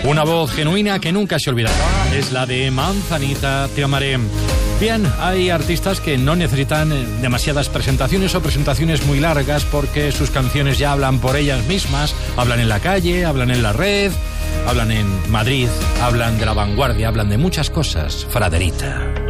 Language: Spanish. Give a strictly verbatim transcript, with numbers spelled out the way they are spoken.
Una voz genuina que nunca se olvidará. Es la de Manzanita, te amaré. Bien, hay artistas que no necesitan demasiadas presentaciones o presentaciones muy largas porque sus canciones ya hablan por ellas mismas. Hablan en la calle, hablan en la red, hablan en Madrid, hablan de la vanguardia, hablan de muchas cosas. Fraderita.